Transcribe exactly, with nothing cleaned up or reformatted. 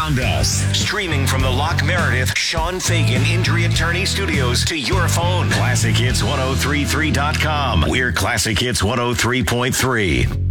around us. Streaming from the Locke Meredith Sean Fagan Injury Attorney Studios to your phone. Classic Hits ten thirty-three dot com. We're Classic Hits one oh three point three.